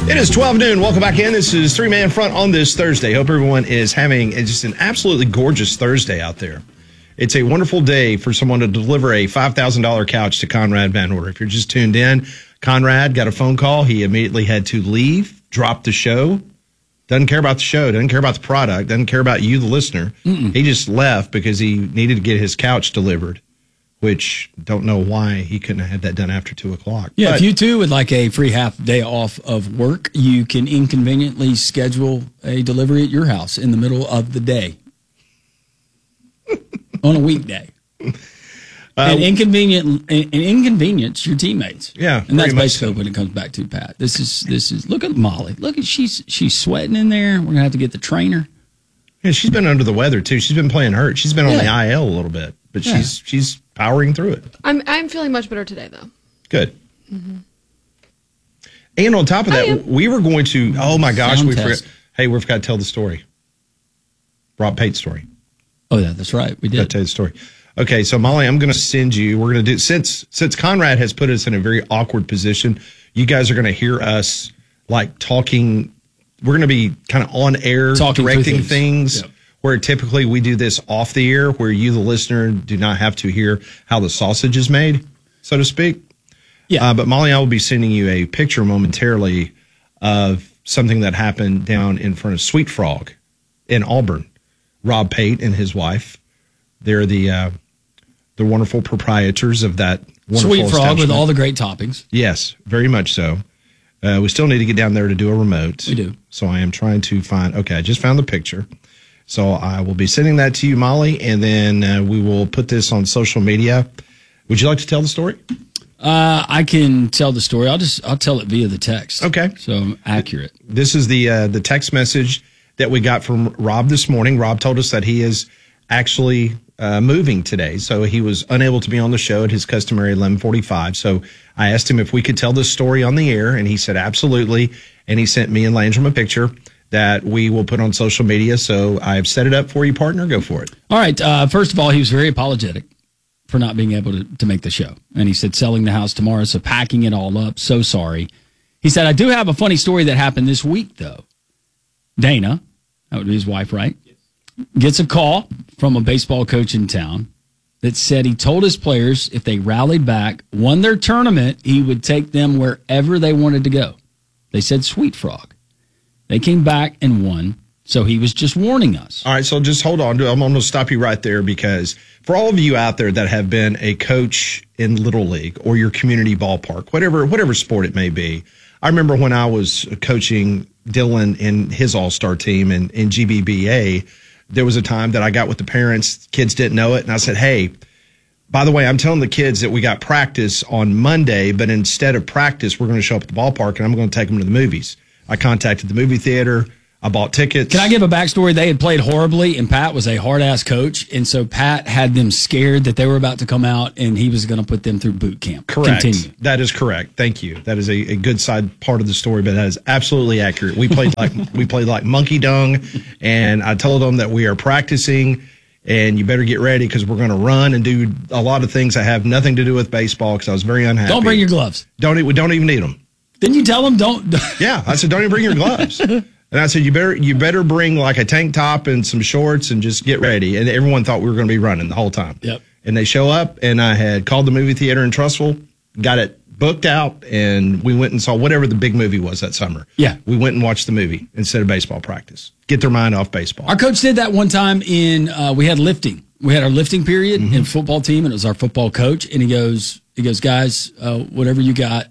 It is 12 noon. Welcome back in. This is Three Man Front on this Thursday. Hope everyone is having just an absolutely gorgeous Thursday out there. It's a wonderful day for someone to deliver a $5,000 couch to Conrad Van Order. If you're just tuned in, Conrad got a phone call. He immediately had to leave, drop the show. Doesn't care about the show, doesn't care about the product, doesn't care about you, the listener. He just left because he needed to get his couch delivered, which don't know why he couldn't have had that done after 2 o'clock. Yeah, but if you too would like a free half day off of work, you can inconveniently schedule a delivery at your house in the middle of the day on a weekday. And inconvenience your teammates. Yeah, and that's basically so what it comes back to, Pat. This is look at Molly. Look at she's sweating in there. We're gonna have to get the trainer. Yeah, she's been under the weather too. She's been playing hurt. She's been on the IL a little bit, but she's powering through it. I'm feeling much better today though. Good. Mm-hmm. And on top of that, we were going to. Oh my gosh, we forgot. Hey, we forgot to tell the story. Rob Pate's story. Oh yeah, that's right. We did. I'll tell you the story. Okay, so Molly, I'm going to send you. We're going to do since Conrad has put us in a very awkward position. You guys are going to hear us like talking. We're going to be kind of on air directing things. Yep. Where typically we do this off the air, where you, the listener, do not have to hear how the sausage is made, so to speak. Yeah. But Molly, I will be sending you a picture momentarily of something that happened down in front of Sweet Frog in Auburn. Rob Pate and his wife. They're the wonderful proprietors of that wonderful Sweet Frog with all the great toppings. Yes, very much so. We still need to get down there to do a remote. We do. So I am trying to find. Okay, I just found the picture. So I will be sending that to you, Molly, and then we will put this on social media. Would you like to tell the story? I can tell the story. I'll tell it via the text. Okay. So accurate. This is the text message that we got from Rob this morning. Rob told us that he is actually moving today, so he was unable to be on the show at his customary 11:45. So I asked him if we could tell this story on the air, and he said absolutely. And he sent me and Landrum a picture that we will put on social media. So I've set it up for you, partner. Go for it. All right. First of all, he was very apologetic for not being able to make the show. And he said selling the house tomorrow, so packing it all up. So sorry. He said, I do have a funny story that happened this week, though. Dana, that would be his wife, right? Yes. Gets a call from a baseball coach in town that said he told his players if they rallied back, won their tournament, he would take them wherever they wanted to go. They said Sweet Frog. They came back and won, so he was just warning us. All right, so just hold on. I'm going to stop you right there because for all of you out there that have been a coach in Little League or your community ballpark, whatever sport it may be, I remember when I was coaching Dylan in his all-star team in GBBA, there was a time that I got with the parents, kids didn't know it, and I said, hey, by the way, I'm telling the kids that we got practice on Monday, but instead of practice, we're going to show up at the ballpark, and I'm going to take them to the movies. I contacted the movie theater. I bought tickets. Can I give a backstory? They had played horribly, and Pat was a hard-ass coach, and so Pat had them scared that they were about to come out, and he was going to put them through boot camp. Correct. Continue. That is correct. Thank you. That is a good side part of the story, but that is absolutely accurate. We played like monkey dung, and I told them that we are practicing, and you better get ready because we're going to run and do a lot of things that have nothing to do with baseball because I was very unhappy. Don't bring your gloves. We don't even need them. Didn't you tell them don't? Yeah, I said don't even bring your gloves. And I said, you better bring like a tank top and some shorts and just get ready. And everyone thought we were going to be running the whole time. Yep. And they show up, and I had called the movie theater in Trussville, got it booked out, and we went and saw whatever the big movie was that summer. Yeah. We went and watched the movie instead of baseball practice. Get their mind off baseball. Our coach did that one time we had lifting. We had our lifting period in football team, and it was our football coach. And he goes, guys, whatever you got,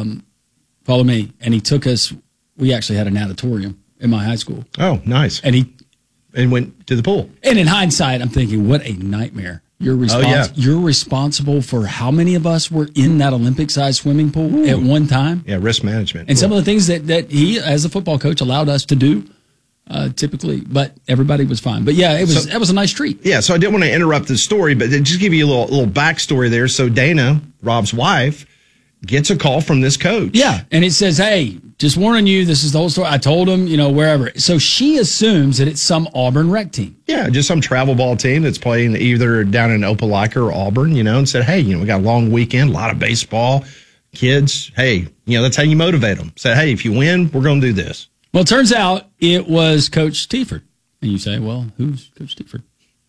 follow me. And he took us, we actually had an natatorium in my high school. Oh, nice. And went to the pool. And in hindsight, I'm thinking, what a nightmare. You're responsible for how many of us were in that Olympic-sized swimming pool at one time. Yeah, risk management. And some of the things that he, as a football coach, allowed us to do typically, but everybody was fine. But yeah, that was a nice treat. Yeah, so I didn't want to interrupt the story, but just give you a little backstory there. So Dana, Rob's wife, gets a call from this coach. Yeah, and it says, hey, just warning you, this is the whole story. I told him, wherever. So she assumes that it's some Auburn rec team. Yeah, just some travel ball team that's playing either down in Opelika or Auburn, and said, hey, we got a long weekend, a lot of baseball. kids, hey, that's how you motivate them. Say, hey, if you win, we're going to do this. Well, it turns out it was Coach Tiefert. And you say, well, who's Coach Tiefert?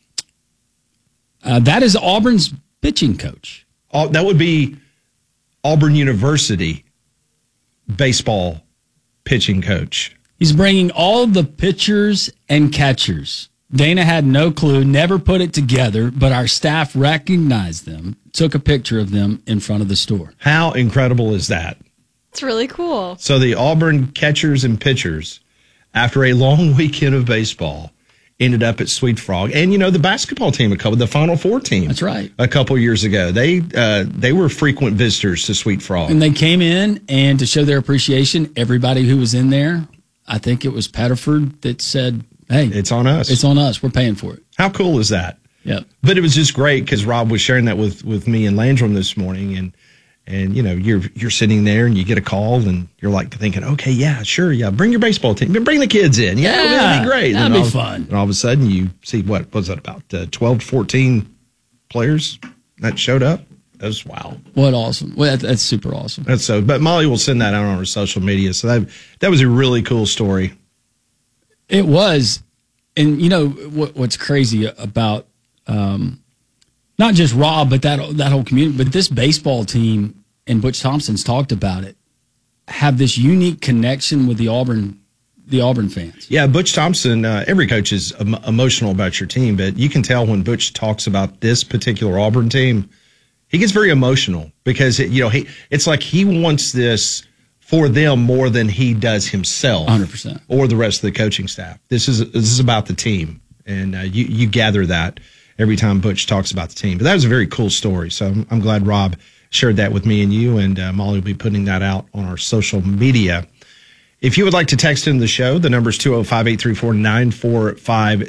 That is Auburn's pitching coach. That would be Auburn University baseball pitching coach. He's bringing all the pitchers and catchers. Dana had no clue, never put it together, but our staff recognized them, took a picture of them in front of the store. How incredible is that? It's really cool. So the Auburn catchers and pitchers, after a long weekend of baseball, ended up at Sweet Frog. And, the basketball team, the Final Four team. That's right. A couple years ago. They were frequent visitors to Sweet Frog. And they came in, and to show their appreciation, everybody who was in there, I think it was Pettiford that said, hey, it's on us. It's on us. We're paying for it. How cool is that? Yep. But it was just great because Rob was sharing that with me and Landrum this morning. And you're sitting there and you get a call and you're like thinking, okay, yeah, sure. Yeah. Bring your baseball team. Bring the kids in. Yeah. That'd be great. That'd be fun. And all of a sudden you see, what was that, about 12 to 14 players that showed up? That was wow. What awesome. Well, that's super awesome. But Molly will send that out on her social media. So that was a really cool story. It was. And what's crazy about, not just Rob, but that whole community, but this baseball team, and Butch Thompson's talked about it, have this unique connection with the Auburn fans. Yeah, Butch Thompson, every coach is emotional about your team, but you can tell when Butch talks about this particular Auburn team, he gets very emotional because it's like he wants this for them more than he does himself, 100%, or the rest of the coaching staff. This is about the team, and you gather that every time Butch talks about the team. But that was a very cool story, so I'm glad Rob shared that with me and you, and Molly will be putting that out on our social media. If you would like to text into the show, the number is 205-834-9450,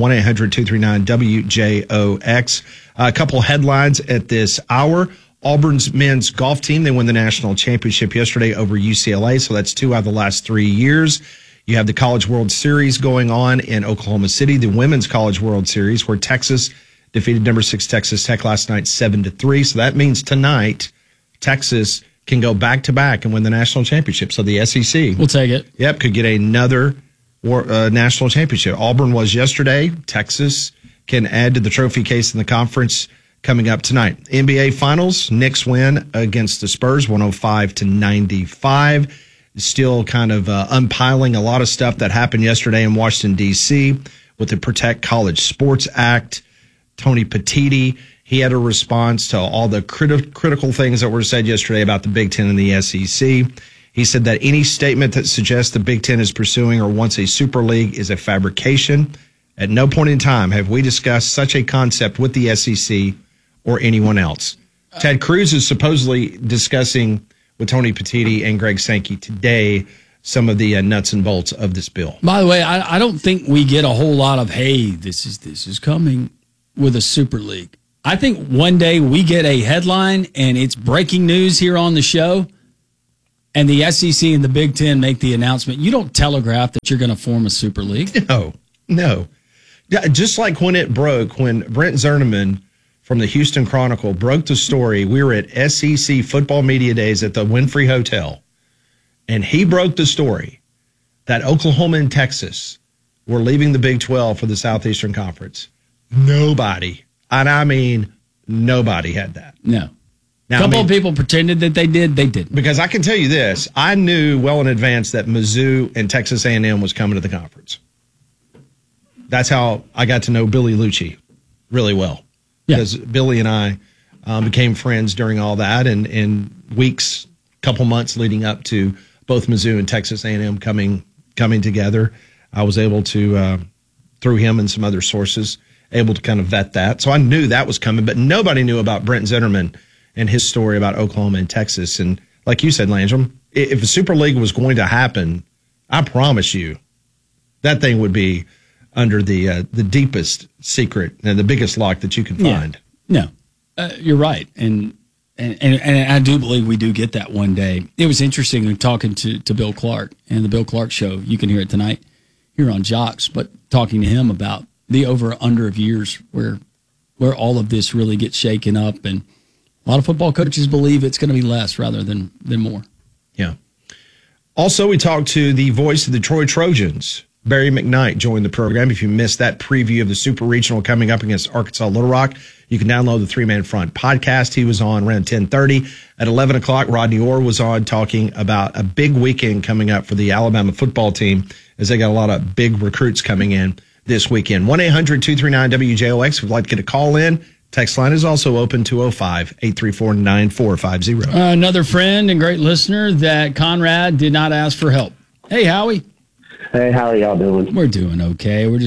1-800-239-WJOX. A couple headlines at this hour. Auburn's men's golf team, they won the national championship yesterday over UCLA, so that's 2 out of the last 3 years. You have the College World Series going on in Oklahoma City, the Women's College World Series, where Texas defeated number 6 Texas Tech last night 7-3. So that means tonight Texas can go back-to-back and win the national championship. So the SEC, we'll take it. Yep, could get another national championship. Auburn was yesterday. Texas can add to the trophy case in the conference coming up tonight. NBA Finals, Knicks win against the Spurs, 105-95. Still kind of unpiling a lot of stuff that happened yesterday in Washington, D.C. with the Protect College Sports Act. Tony Petitti, he had a response to all the critical things that were said yesterday about the Big Ten and the SEC. He said that any statement that suggests the Big Ten is pursuing or wants a super league is a fabrication. At no point in time have we discussed such a concept with the SEC or anyone else. Ted Cruz is supposedly discussing with Tony Petitti and Greg Sankey today some of the nuts and bolts of this bill. By the way, I don't think we get a whole lot of, hey, this is coming with a super league. I think one day we get a headline and it's breaking news here on the show, and the SEC and the Big Ten make the announcement. You don't telegraph that you're going to form a super league. No. Just like when it broke, when Brent Zerneman from the Houston Chronicle broke the story. We were at SEC Football Media Days at the Winfrey Hotel, and he broke the story that Oklahoma and Texas were leaving the Big 12 for the Southeastern Conference. Nobody, and I mean nobody, had that. No. Now, a couple of people pretended that they did. They didn't. Because I can tell you this, I knew well in advance that Mizzou and Texas A&M was coming to the conference. That's how I got to know Billy Lucci really well. Because Billy and I became friends during all that, and in weeks, couple months leading up to both Mizzou and Texas A&M coming together, I was able to, through him and some other sources, able to kind of vet that. So I knew that was coming, but nobody knew about Brent Zetterman and his story about Oklahoma and Texas. And like you said, Landrum, if a Super League was going to happen, I promise you that thing would be under the deepest secret and the biggest lock that you can find. No, you're right. And I do believe we do get that one day. It was interesting talking to Bill Clark and the Bill Clark Show. You can hear it tonight here on Jocks, but talking to him about the over-under of years where all of this really gets shaken up and A lot of football coaches believe it's going to be less rather than more. Yeah. Also, we talked to the voice of the Troy Trojans. Barry McKnight joined the program. If you missed that preview of the Super Regional coming up against Arkansas Little Rock, you can download the Three Man Front podcast. He was on around 10:30. At 11 o'clock, Rodney Orr was on talking about a big weekend coming up for the Alabama football team as they got a lot of big recruits coming in this weekend. 1-800-239-WJOX. If you'd like to get a call in, text line is also open, 205-834-9450. Another friend and great listener that Conrad did not ask for help. Hey, Howie. Hey, how are y'all doing? We're doing okay. We're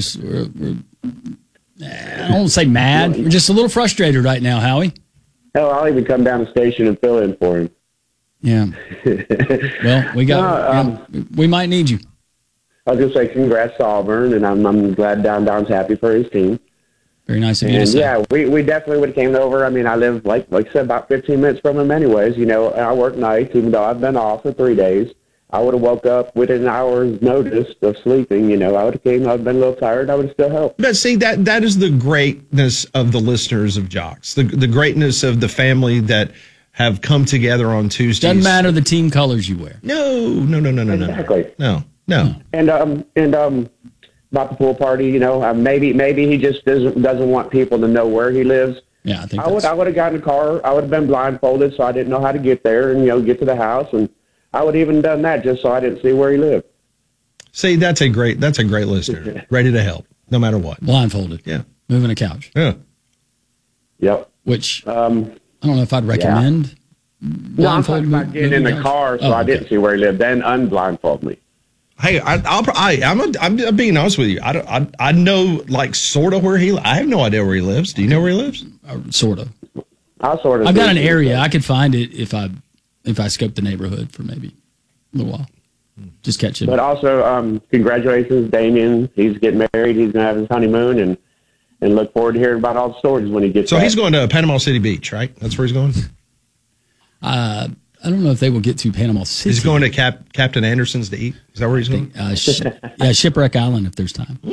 I don't say mad. We're just a little frustrated right now, Howie. Hell, I'll even come down the station and fill in for him. Yeah. Well, we might need you. I'll just say congrats to Auburn, and I'm glad Down's happy for his team. Very nice of you to And say. yeah, we definitely would have came over. I mean, I live, like I said, about 15 minutes from him anyways. You know, I work nights, even though I've been off for 3 days. I would have woke up within an hour's notice of sleeping. You know, I would have came, I'd been a little tired. I would have still helped. But see, that is the greatness of the listeners of Jocks, the greatness of the family that have come together on Tuesdays. Doesn't matter the team colors you wear. No. Exactly. No. And about the pool party, you know, maybe he just doesn't want people to know where he lives. Yeah, I think I would have gotten a car. I would have been blindfolded, so I didn't know how to get there and, you know, get to the house. And I would have even done that just so I didn't see where he lived. See, that's a great listener, ready to help, no matter what. Blindfolded. Yeah. Moving a couch. Yeah. Yep. Which I don't know if I'd recommend. No, I'm talking about getting in the car, so I didn't see where he lived. Then unblindfold me. Hey, I'm being honest with you. I know like sort of where I have no idea where he lives. Do you know where he lives? Sort of. I've got an area. I could find it if I scoped the neighborhood for maybe a little while. Just catch it. But also, congratulations, Damien. He's getting married. He's going to have his honeymoon, and look forward to hearing about all the stories when he gets So back. he's going to Panama City Beach, right? That's where he's going? I don't know if they will get to Panama City. He's going to Captain Anderson's to eat? Is that where he's going? Shipwreck Island if there's time.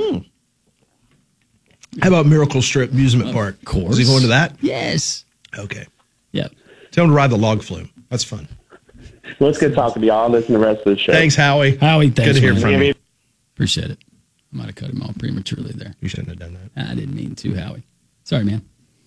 How about Miracle Strip Amusement Park? Of course. Is he going to that? Yes. Okay. Yeah. Tell him to ride the log flume. That's fun. Well, it's good talking to y'all. Listen to the rest of the show. Thanks, Howie. Howie, thanks. Good to hear man. from you. Appreciate it. I might have cut him off prematurely there. You shouldn't have done that. I didn't mean to, Howie. Sorry, man.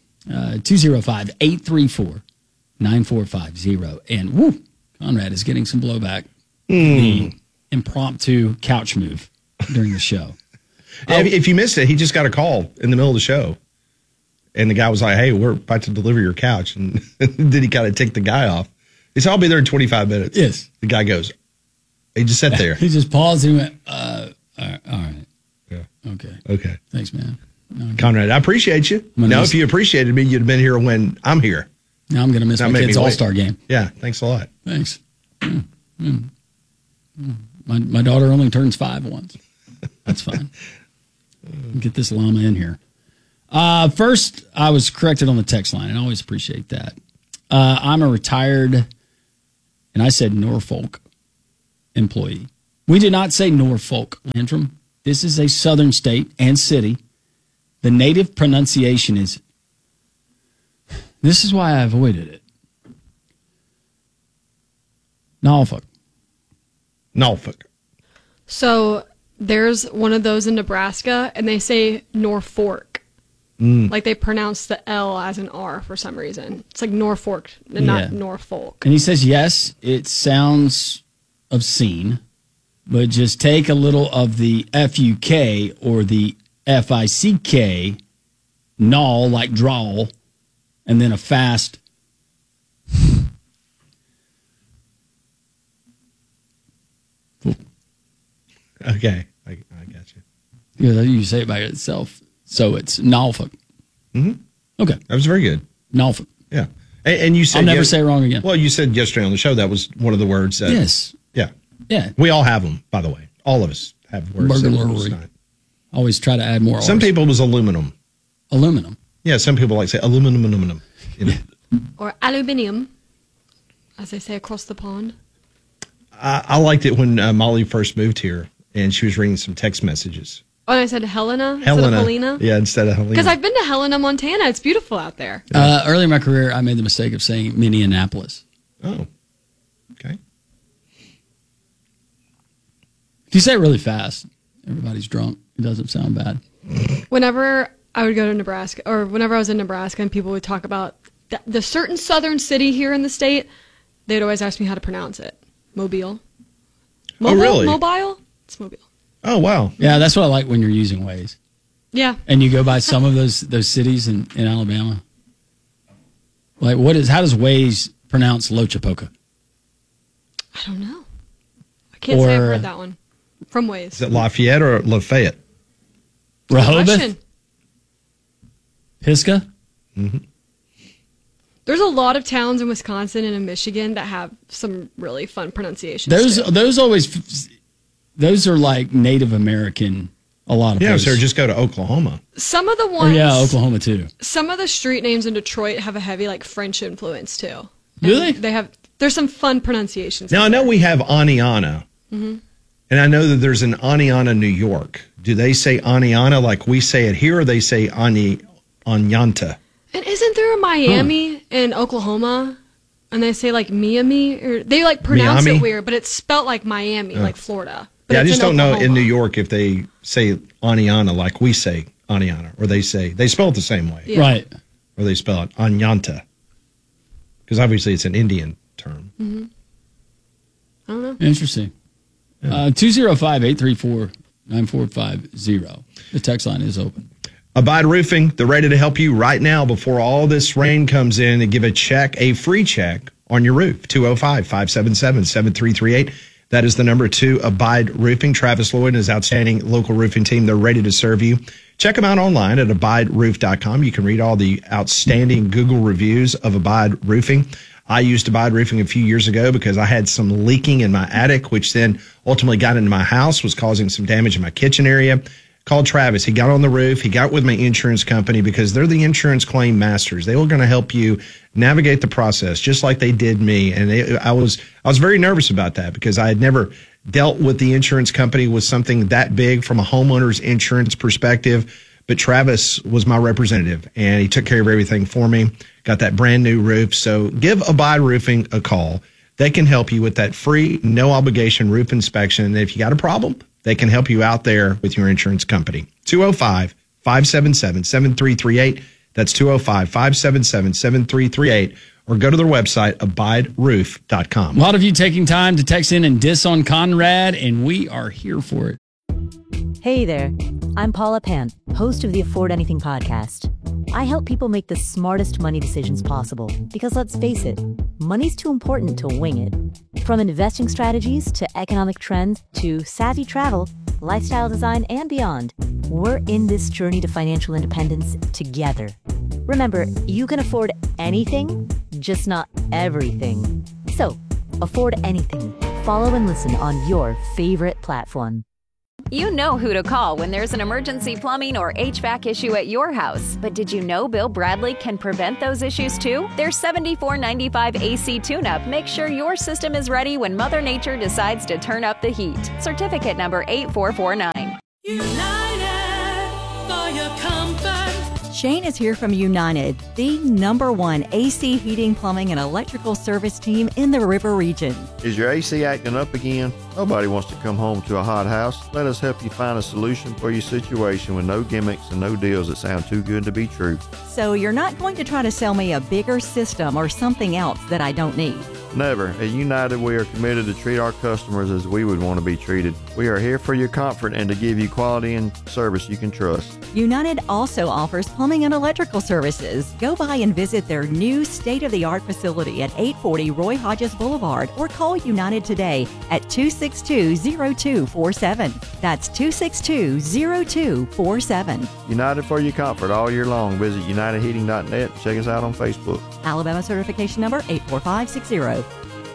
205-834-9450. And woo, Conrad is getting some blowback. The impromptu couch move during the show. If you missed it, he just got a call in the middle of the show. And the guy was like, hey, we're about to deliver your couch. And then he kind of ticked the guy off. He said, I'll be there in 25 minutes. Yes. The guy goes, he just sat there. He just paused and went, all right. Yeah. Okay. Thanks, man. No, Conrad, I appreciate you. Now, if you appreciated me, you'd have been here when I'm here. Now I'm going to miss my kid's All-Star game. Yeah, thanks a lot. Thanks. My daughter only turns 5 once. That's fine. Get this llama in here. First, I was corrected on the text line, and I always appreciate that. I'm a retired, and I said Norfolk employee. We did not say Norfolk, Landrum. This is a southern state and city. The native pronunciation is, this is why I avoided it. Norfolk. So there's one of those in Nebraska, and they say Norfolk. Like they pronounce the L as an R for some reason. It's like Norfolk and not Norfolk. And he says, yes, it sounds obscene, but just take a little of the F-U-K or the F-I-C-K, null, like drawl, and then a fast. Okay, I got you. Yeah, you say it by itself. So it's Norfolk. Mm-hmm. Okay. That was very good. Norfolk. Yeah. And you said... I'll never say it wrong again. Well, you said yesterday on the show that was one of the words that... Yes. Yeah. Yeah. We all have them, by the way. All of us have words. Burglary. Always try to add more Some R's. people it was aluminum. Aluminum. Yeah, some people like to say aluminum. You know? Or aluminium, as they say across the pond. I liked it when Molly first moved here and she was reading some text messages. Oh, I said Helena instead of Helena? Yeah, instead of Helena. Because I've been to Helena, Montana. It's beautiful out there. Early in my career, I made the mistake of saying Minneapolis. Oh, okay. If you say it really fast, everybody's drunk. It doesn't sound bad. Whenever I would go to Nebraska, or whenever I was in Nebraska and people would talk about the certain southern city here in the state, they'd always ask me how to pronounce it. Mobile. Oh, really? Mobile? It's Mobile. Oh, wow. Yeah, that's what I like when you're using Waze. Yeah. And you go by some of those cities in Alabama. Like, how does Waze pronounce Lochapoka? I don't know. I can't say I've heard that one from Waze. Is it Lafayette or Lafayette? Rehoboth? Pisgah? Mm-hmm. There's a lot of towns in Wisconsin and in Michigan that have some really fun pronunciations. Those are like Native American. A lot of places. So just go to Oklahoma. Some of the ones. Oklahoma too. Some of the street names in Detroit have a heavy like French influence too. Really? There's some fun pronunciations. Now I know we have Aniana, and I know that there's an Aniana, New York. Do they say Aniana like we say it here, or they say Anyanta? And isn't there a Miami in Oklahoma? And they say like Miami, or they like pronounce it weird, but it's spelt like Miami, like Florida. But I just don't Oklahoma. know in New York if they say Aniana like we say Aniana, or they spell it the same way, right? Or they spell it Anyanta, because obviously it's an Indian term. Mm-hmm. I don't know. Interesting. 205-834-9450. The text line is open. Abide Roofing, they're ready to help you right now before all this rain comes in and give a free check on your roof. 205-577-7338. That is the number to Abide Roofing. Travis Lloyd and his outstanding local roofing team, they're ready to serve you. Check them out online at abideroof.com. You can read all the outstanding Google reviews of Abide Roofing. I used Abide Roofing a few years ago because I had some leaking in my attic, which then ultimately got into my house, was causing some damage in my kitchen area. Called Travis. He got on the roof. He got with my insurance company because they're the insurance claim masters. They were going to help you navigate the process just like they did me. And I was very nervous about that because I had never dealt with the insurance company with something that big from a homeowner's insurance perspective. But Travis was my representative, and he took care of everything for me. Got that brand new roof. So give Abide Roofing a call. They can help you with that free, no obligation roof inspection. And if you got a problem, they can help you out there with your insurance company. 205-577-7338. That's 205-577-7338. Or go to their website, abideroof.com. A lot of you taking time to text in and diss on Conrad, and we are here for it. Hey there. I'm Paula Pant, host of the Afford Anything podcast. I help people make the smartest money decisions possible because, let's face it, money's too important to wing it. From investing strategies to economic trends to savvy travel, lifestyle design, and beyond, we're in this journey to financial independence together. Remember, you can afford anything, just not everything. So, afford anything. Follow and listen on your favorite platform. You know who to call when there's an emergency plumbing or HVAC issue at your house. But did you know Bill Bradley can prevent those issues too? Their $74.95 AC tune-up makes sure your system is ready when Mother Nature decides to turn up the heat. Certificate number 8449. United for your comfort. Shane is here from United, the #1 AC heating, plumbing, and electrical service team in the River region. Is your AC acting up again? Nobody wants to come home to a hot house. Let us help you find a solution for your situation with no gimmicks and no deals that sound too good to be true. So you're not going to try to sell me a bigger system or something else that I don't need. Never. At United, we are committed to treat our customers as we would want to be treated. We are here for your comfort and to give you quality and service you can trust. United also offers plumbing and electrical services. Go by and visit their new state-of-the-art facility at 840 Roy Hodges Boulevard or call United today at 262-0247. That's 262-0247. United for your comfort all year long. Visit UnitedHeating.net. Check us out on Facebook. Alabama certification number 84560.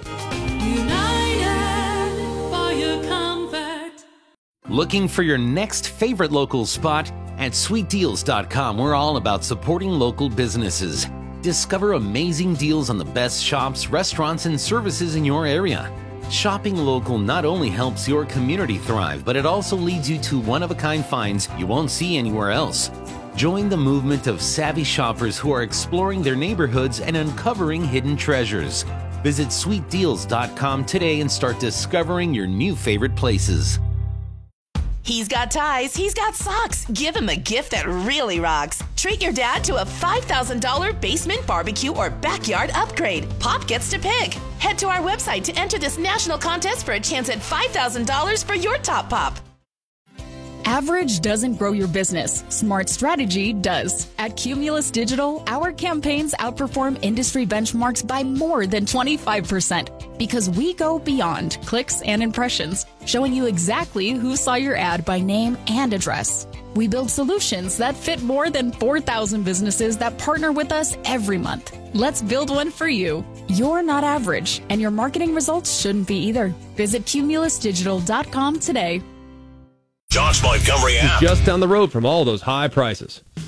United for your comfort. Looking for your next favorite local spot? At sweetdeals.com, we're all about supporting local businesses. Discover amazing deals on the best shops, restaurants, and services in your area. Shopping local not only helps your community thrive, but it also leads you to one-of-a-kind finds you won't see anywhere else. Join the movement of savvy shoppers who are exploring their neighborhoods and uncovering hidden treasures. Visit sweetdeals.com today and start discovering your new favorite places. He's got ties, he's got socks. Give him a gift that really rocks. Treat your dad to a $5,000 basement barbecue or backyard upgrade. Pop gets to pick. Head to our website to enter this national contest for a chance at $5,000 for your top pop. Average doesn't grow your business. Smart strategy does. At Cumulus Digital, our campaigns outperform industry benchmarks by more than 25% because we go beyond clicks and impressions, showing you exactly who saw your ad by name and address. We build solutions that fit more than 4,000 businesses that partner with us every month. Let's build one for you. You're not average, and your marketing results shouldn't be either. Visit cumulusdigital.com today. Josh Montgomery app. Just down the road from all those high prices.